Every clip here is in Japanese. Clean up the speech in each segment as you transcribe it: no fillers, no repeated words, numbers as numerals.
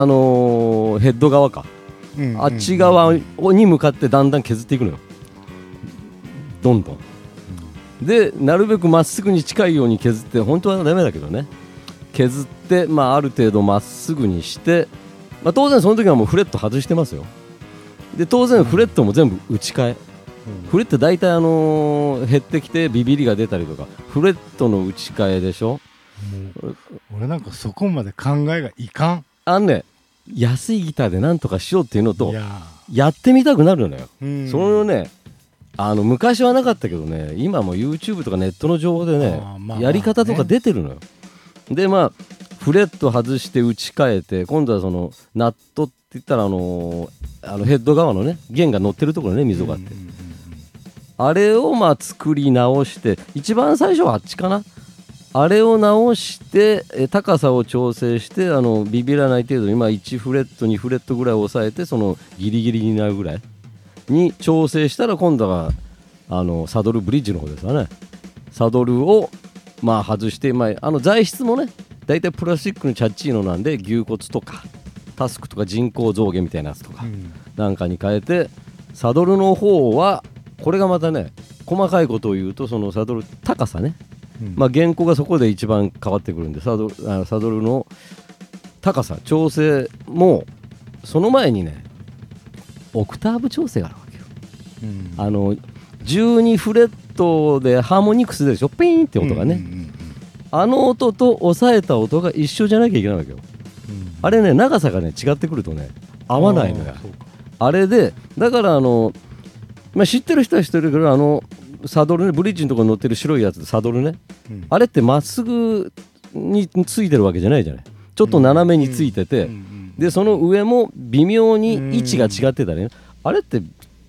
ヘッド側か、あっち側に向かってだんだん削っていくのよ、どんどん。でなるべくまっすぐに近いように削って、本当はダメだけどね、削って、ある程度まっすぐにして、当然その時はもうフレット外してますよ。で当然フレットも全部打ち替え、フレット大体減ってきてビビりが出たりとか、フレットの打ち替えでしょ。 俺なんかそこまで考えがいかん。 安いギターでなんとかしようっていうのと、やってみたくなるのよ。そのね、昔はなかったけどね、今も YouTube とかネットの情報でね、やり方とか出てるのよ。でフレット外して打ち替えて、今度はそのナットって言ったらヘッド側のね弦が乗ってるところね、溝があって、あれを作り直して、一番最初はあっちかな、あれを直して高さを調整して、ビビらない程度に1フレット2フレットぐらいを抑えて、そのギリギリになるぐらいに調整したら、今度はサドルブリッジの方ですかね、サドルを外して、材質もねだいたいプラスチックのチャッチーノなんで、牛骨とかタスクとか人工象牙みたいなやつとかなんかに変えて、サドルの方はこれがまたね、細かいことを言うと、そのサドル高さね、原稿がそこで一番変わってくるんで、サドルの高さ調整も、その前にねオクターブ調整があるわけよ。12フレットでハーモニクスでしょ、ピーンって音がね、音と抑えた音が一緒じゃなきゃいけないわけよ。あれね、長さがね違ってくるとね合わないのよ。あれでだから知ってる人は知ってるけど、サドルね、ブリッジのところに乗ってる白いやつ、サドルね、あれってまっすぐについてるわけじゃないじゃない、ちょっと斜めについてて、でその上も微妙に位置が違ってたりね、あれって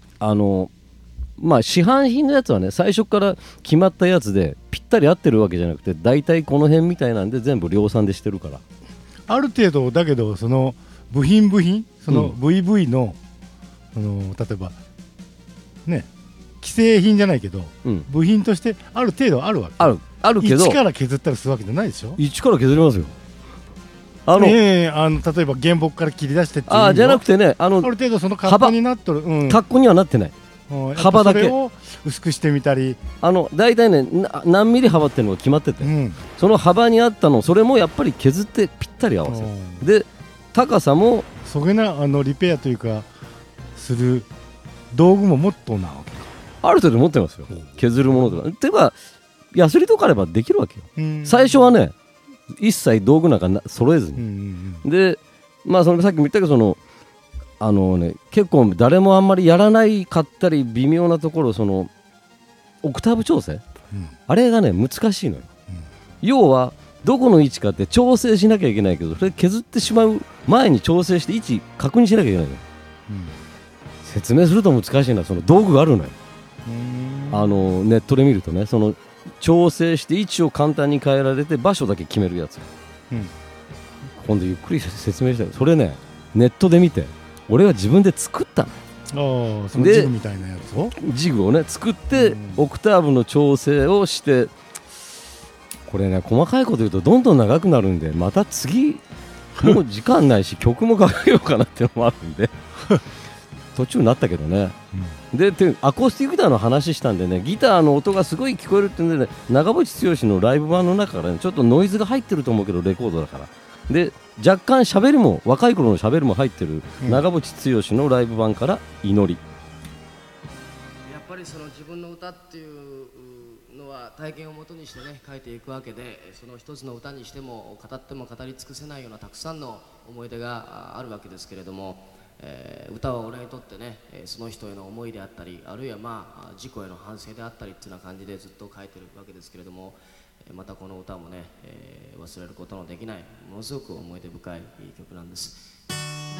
市販品のやつはね、最初から決まったやつでぴったり合ってるわけじゃなくて、大体この辺みたいなんで全部量産でしてるから、 ある程度だけど、その部品その VV の、例えばね、既製品じゃないけど、部品としてある程度あるわけ。 あるけど、 一から削ったりするわけじゃないでしょ。 一から削りますよ。 例えば原木から切り出してっていうじゃなくてね、 ある程度その格好になっとる、 格好にはなってない、幅だけ。 それを薄くしてみたり、 大体ね何ミリ幅っていうのが決まってて、その幅に合ったの、それもやっぱり削ってぴったり合わせる。で高さもそげなリペアというかする道具ももっとなわけか。 ある程度持ってますよ、削るものとか。てかヤスリとかあればできるわけよ。最初はね一切道具なんか揃えずに、でそのさっきも言ったけど、結構誰もあんまりやらないかったり微妙なところ、そのオクターブ調整、あれがね難しいのよ。要はどこの位置かって調整しなきゃいけないけど、それ削ってしまう前に調整して位置確認しなきゃいけないのよ。説明すると難しいな、その道具があるのよ。ネットで見るとね、その調整して位置を簡単に変えられて場所だけ決めるやつ、今度ゆっくり説明したい。それねネットで見て俺は自分で作ったの。 そのジグみたいなやつをジグをね作って、オクターブの調整をして、これね細かいこと言うとどんどん長くなるんで、また次もう時間ないし曲もかけようかなっていうのもあるんで途中になったけどね、でアコースティックギターの話したんでね、ギターの音がすごい聞こえるっていうんでね、長渕剛のライブ版の中からねちょっとノイズが入ってると思うけど、レコードだから。で若干喋りも、若い頃の喋りも入ってる長渕剛のライブ版から祈り。 やっぱりその自分の歌っていうのは体験をもとにしてね書いていくわけで、その一つの歌にしても語っても語り尽くせないようなたくさんの思い出があるわけですけれども、歌は俺にとってね、その人への思いであったり、あるいは自己への反省であったりっていうような感じでずっと書いてるわけですけれども、またこの歌もね、忘れることのできないものすごく思い出深い曲なんです。